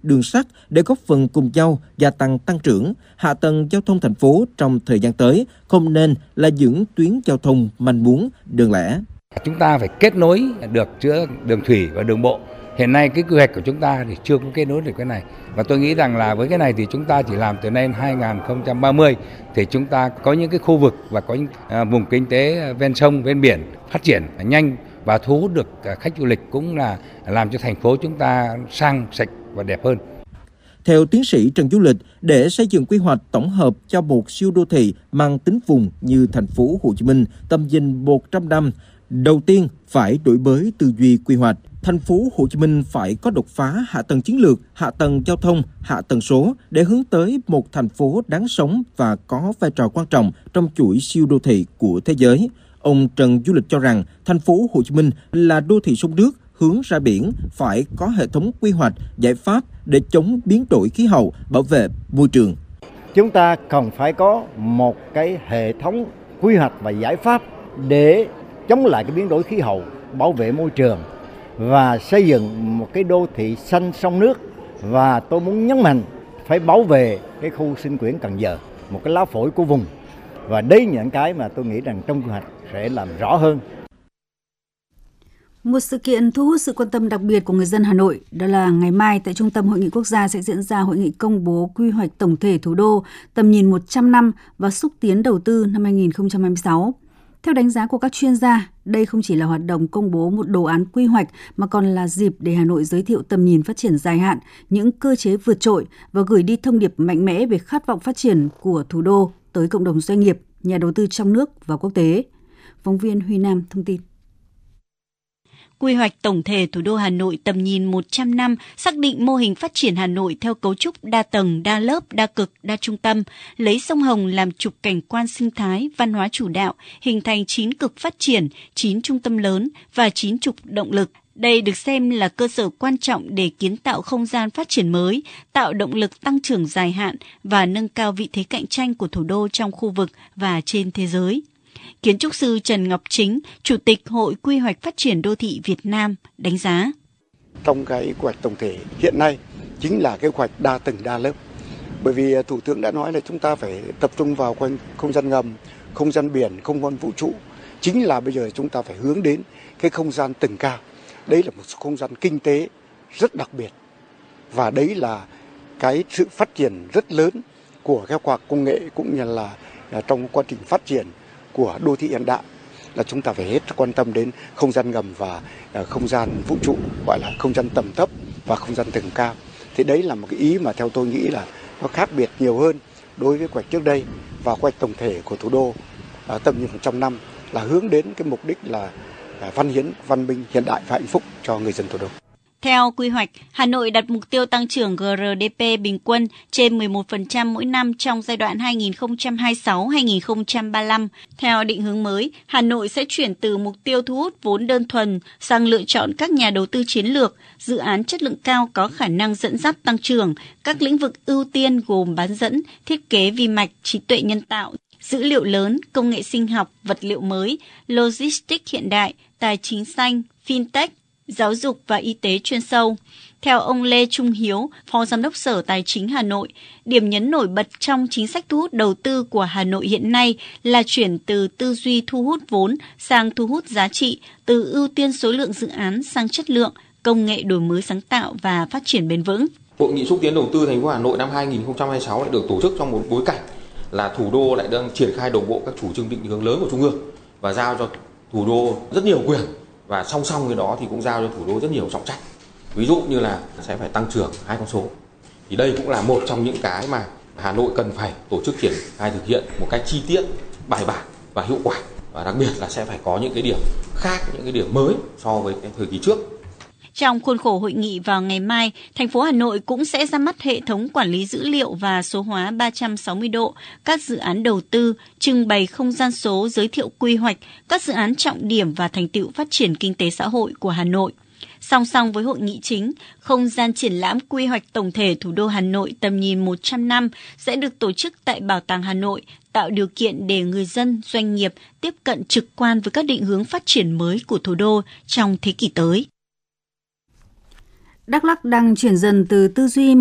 đường sắt để góp phần cùng nhau gia tăng tăng trưởng. Hạ tầng giao thông thành phố trong thời gian tới không nên là những tuyến giao thông manh mún, đơn lẻ. Chúng ta phải kết nối được giữa đường thủy và đường bộ. Hiện nay cái quy hoạch của chúng ta thì chưa có kết nối được cái này. Và tôi nghĩ rằng là với cái này thì chúng ta chỉ làm từ nay đến 2030 thì chúng ta có những cái khu vực và có những vùng kinh tế ven sông, ven biển phát triển nhanh và thu hút được khách du lịch, cũng là làm cho thành phố chúng ta sang sạch và đẹp hơn. Theo tiến sĩ Trần Du Lịch, để xây dựng quy hoạch tổng hợp cho một siêu đô thị mang tính vùng như thành phố Hồ Chí Minh tầm nhìn 100 năm, đầu tiên phải đổi mới tư duy quy hoạch. Thành phố Hồ Chí Minh phải có đột phá hạ tầng chiến lược, hạ tầng giao thông, hạ tầng số để hướng tới một thành phố đáng sống và có vai trò quan trọng trong chuỗi siêu đô thị của thế giới. Ông Trần Du Lịch cho rằng thành phố Hồ Chí Minh là đô thị sông nước hướng ra biển, phải có hệ thống quy hoạch, giải pháp để chống biến đổi khí hậu, bảo vệ môi trường. Chúng ta cần phải có một cái hệ thống quy hoạch và giải pháp để chống lại cái biến đổi khí hậu, bảo vệ môi trường và xây dựng một cái đô thị xanh sông nước. Và tôi muốn nhấn mạnh phải bảo vệ cái khu sinh quyển Cần Giờ, một cái lá phổi của vùng. Và đây những cái mà tôi nghĩ rằng trong quy hoạch sẽ làm rõ hơn. Một sự kiện thu hút sự quan tâm đặc biệt của người dân Hà Nội, đó là ngày mai tại Trung tâm Hội nghị Quốc gia sẽ diễn ra hội nghị công bố quy hoạch tổng thể thủ đô tầm nhìn 100 năm và xúc tiến đầu tư năm 2026. Theo đánh giá của các chuyên gia, đây không chỉ là hoạt động công bố một đồ án quy hoạch mà còn là dịp để Hà Nội giới thiệu tầm nhìn phát triển dài hạn, những cơ chế vượt trội và gửi đi thông điệp mạnh mẽ về khát vọng phát triển của thủ đô tới cộng đồng doanh nghiệp, nhà đầu tư trong nước và quốc tế. Phóng viên Huy Nam thông tin. Quy hoạch tổng thể thủ đô Hà Nội tầm nhìn 100 năm xác định mô hình phát triển Hà Nội theo cấu trúc đa tầng, đa lớp, đa cực, đa trung tâm, lấy sông Hồng làm trục cảnh quan sinh thái, văn hóa chủ đạo, hình thành 9 cực phát triển, 9 trung tâm lớn và 9 trục động lực. Đây được xem là cơ sở quan trọng để kiến tạo không gian phát triển mới, tạo động lực tăng trưởng dài hạn và nâng cao vị thế cạnh tranh của thủ đô trong khu vực và trên thế giới. Kiến trúc sư Trần Ngọc Chính, Chủ tịch Hội Quy hoạch Phát triển Đô thị Việt Nam đánh giá. Trong cái quy hoạch tổng thể hiện nay chính là cái quy hoạch đa tầng đa lớp. Bởi vì Thủ tướng đã nói là chúng ta phải tập trung vào không gian ngầm, không gian biển, không gian vũ trụ. Chính là bây giờ chúng ta phải hướng đến cái không gian tầng cao. Đây là một không gian kinh tế rất đặc biệt. Và đấy là cái sự phát triển rất lớn của cái khoa học công nghệ cũng như là trong quá trình phát triển của đô thị hiện đại, là chúng ta phải hết quan tâm đến không gian ngầm và không gian vũ trụ, gọi là không gian tầm thấp và không gian tầng cao. Thì đấy là một cái ý mà theo tôi nghĩ là nó khác biệt nhiều hơn đối với quy hoạch trước đây. Và quy hoạch tổng thể của thủ đô tầm nhìn 100 năm là hướng đến cái mục đích là văn hiến, văn minh, hiện đại và hạnh phúc cho người dân thủ đô. Theo quy hoạch, Hà Nội đặt mục tiêu tăng trưởng GRDP bình quân trên 11% mỗi năm trong giai đoạn 2026-2035. Theo định hướng mới, Hà Nội sẽ chuyển từ mục tiêu thu hút vốn đơn thuần sang lựa chọn các nhà đầu tư chiến lược, dự án chất lượng cao có khả năng dẫn dắt tăng trưởng. Các lĩnh vực ưu tiên gồm bán dẫn, thiết kế vi mạch, trí tuệ nhân tạo, dữ liệu lớn, công nghệ sinh học, vật liệu mới, logistics hiện đại, tài chính xanh, fintech, giáo dục và y tế chuyên sâu. Theo ông Lê Trung Hiếu, Phó Giám đốc Sở Tài chính Hà Nội, điểm nhấn nổi bật trong chính sách thu hút đầu tư của Hà Nội hiện nay là chuyển từ tư duy thu hút vốn sang thu hút giá trị, từ ưu tiên số lượng dự án sang chất lượng, công nghệ đổi mới sáng tạo và phát triển bền vững. Hội nghị xúc tiến đầu tư thành phố Hà Nội năm 2026 lại được tổ chức trong một bối cảnh là thủ đô lại đang triển khai đồng bộ các chủ trương định hướng lớn của Trung ương và giao cho thủ đô rất nhiều quyền. Và song song với đó thì cũng giao cho thủ đô rất nhiều trọng trách. Ví dụ như là sẽ phải tăng trưởng 2 con số. Thì đây cũng là một trong những cái mà Hà Nội cần phải tổ chức triển khai thực hiện một cách chi tiết, bài bản và hiệu quả. Và đặc biệt là sẽ phải có những cái điểm khác, những cái điểm mới so với cái thời kỳ trước. Trong khuôn khổ hội nghị vào ngày mai, thành phố Hà Nội cũng sẽ ra mắt hệ thống quản lý dữ liệu và số hóa 360 độ, các dự án đầu tư, trưng bày không gian số giới thiệu quy hoạch, các dự án trọng điểm và thành tựu phát triển kinh tế xã hội của Hà Nội. Song song với hội nghị chính, không gian triển lãm quy hoạch tổng thể thủ đô Hà Nội tầm nhìn 100 năm sẽ được tổ chức tại Bảo tàng Hà Nội, tạo điều kiện để người dân, doanh nghiệp tiếp cận trực quan với các định hướng phát triển mới của thủ đô trong thế kỷ tới. Đắk Lắk đang chuyển dần từ tư duy